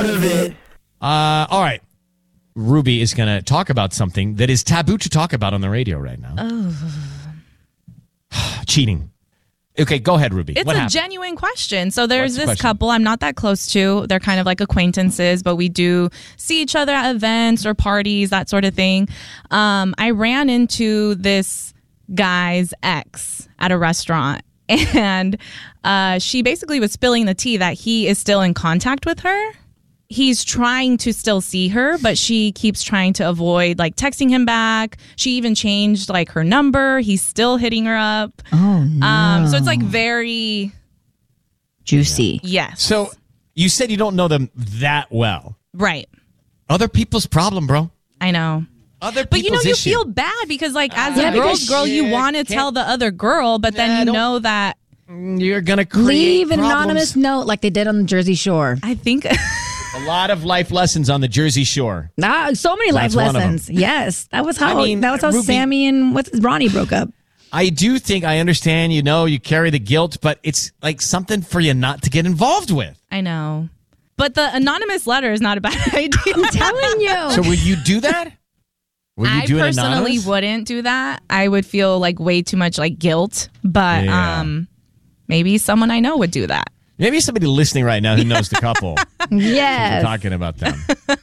part of it. All right. Ruby is going to talk about something that is taboo to talk about on the radio right now. Cheating. Okay, go ahead, Ruby. It's what a happened? genuine question. So there's What's the this question? couple I'm not that close to. They're kind of like acquaintances, but we do see each other at events or parties, that sort of thing. I ran into this guy's ex at a restaurant, and she basically was spilling the tea that he is still in contact with her. He's trying to still see her, but she keeps trying to avoid like texting him back. She even changed like her number. He's still hitting her up. Oh, no. So it's like very juicy. yes. So you said you don't know them that well. Right. Other people's problem, bro. I know. Other But people's you issue. feel bad because like as Yeah, a girl's because girl, you you want to can't- tell the other girl, but then you don't- know that You're going to create Leave an problems. anonymous note like they did on the Jersey Shore. I think A lot of life lessons on the Jersey Shore. So many life That's one of them. lessons. Yes, that was how I mean, Ruby- Sammy and Ronnie broke up. I do think I understand, you carry the guilt, but it's like something for you not to get involved with. I know. But the anonymous letter is not a bad idea. I'm telling you. So would you do that? Would you I do it personally anonymous? wouldn't do that. I would feel like way too much like guilt, but Yeah. maybe someone I know would do that. Maybe somebody listening right now who knows the couple. We're Yes. talking about them.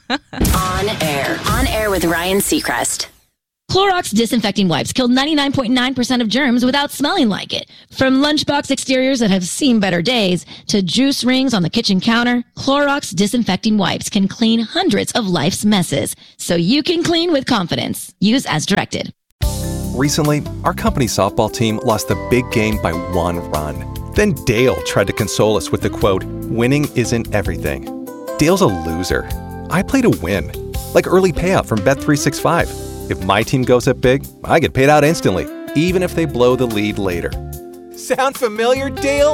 On air with Ryan Seacrest. Clorox disinfecting wipes kill 99.9% of germs without smelling like it. From lunchbox exteriors that have seen better days to juice rings on the kitchen counter, Clorox disinfecting wipes can clean hundreds of life's messes, so you can clean with confidence. Use as directed. Recently, our company softball team lost the big game by 1 run. Then Dale tried to console us with the quote, "Winning isn't everything." Dale's a loser. I play to win, like early payout from Bet365. If my team goes up big, I get paid out instantly, even if they blow the lead later. Sound familiar, Dale?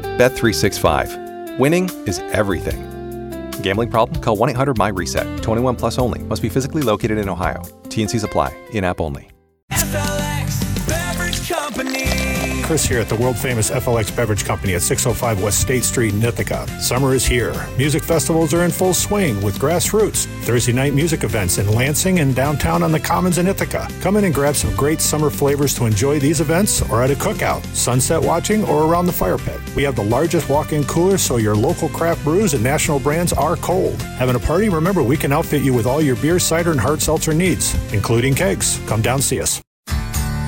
Bet365. Winning is everything. Gambling problem? Call 1-800-MY-RESET. 21 plus only. Must be physically located in Ohio. T&Cs apply. In-app only. FLX Beverage Company. Chris here at the world-famous FLX Beverage Company at 605 West State Street in Ithaca. Summer is here. Music festivals are in full swing with Grassroots. Thursday night music events in Lansing and downtown on the Commons in Ithaca. Come in and grab some great summer flavors to enjoy these events or at a cookout, sunset watching, or around the fire pit. We have the largest walk-in cooler so your local craft brews and national brands are cold. Having a party? Remember, we can outfit you with all your beer, cider, and hard seltzer needs, including kegs. Come down, see us.